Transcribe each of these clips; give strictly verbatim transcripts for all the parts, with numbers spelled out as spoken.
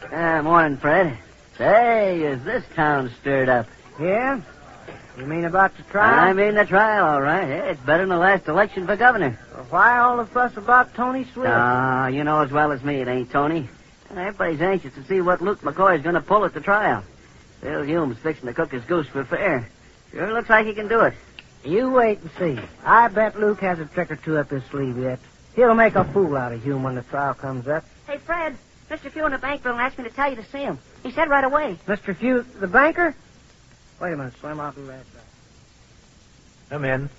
Uh, morning, Fred. Say, is this town stirred up? Yeah? You mean about the trial? I mean the trial, all right. Yeah, it's better than the last election for governor. Well, why all the fuss about Tony Swift? Ah, you know as well as me it ain't Tony. Everybody's anxious to see what Luke McCoy's going to pull at the trial. Bill Hume's fixing to cook his goose for fair. Sure looks like he can do it. You wait and see. I bet Luke has a trick or two up his sleeve yet. He'll make a fool out of Hume when the trial comes up. Hey, Fred, Mister Few in the bank building asked me to tell you to see him. He said right away. Mister Few, the banker? Wait a minute, Slim. I'll be right back. Come in.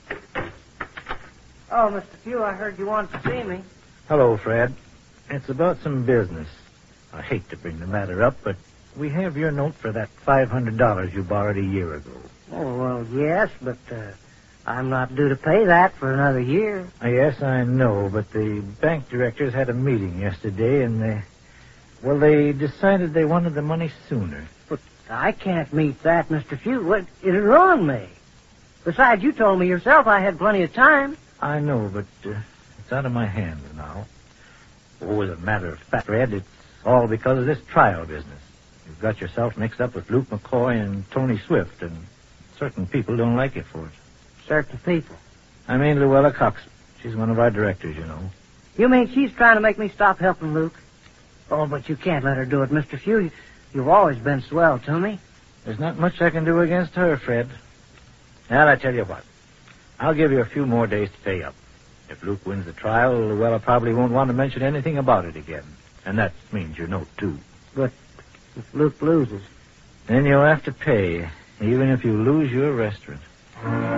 Oh, Mister Few, I heard you wanted to see me. Hello, Fred. It's about some business. I hate to bring the matter up, but we have your note for that five hundred dollars you borrowed a year ago. Oh, well, yes, but uh, I'm not due to pay that for another year. Uh, yes, I know, but the bank directors had a meeting yesterday, and they... Well, they decided they wanted the money sooner. But I can't meet that, Mister Few. What, it'd ruin me. Besides, you told me yourself I had plenty of time. I know, but uh, it's out of my hands now. Oh, as a matter of fact, Fred, it's all because of this trial business. You've got yourself mixed up with Luke McCoy and Tony Swift, and certain people don't like you for it. Certain people? I mean Luella Cox. She's one of our directors, you know. You mean she's trying to make me stop helping Luke? Oh, but you can't let her do it, Mister Few. You've always been swell to me. There's not much I can do against her, Fred. Now, I tell you what. I'll give you a few more days to pay up. If Luke wins the trial, Luella probably won't want to mention anything about it again. And that means your note, too. But if Luke loses... Then you'll have to pay, even if you lose your restaurant.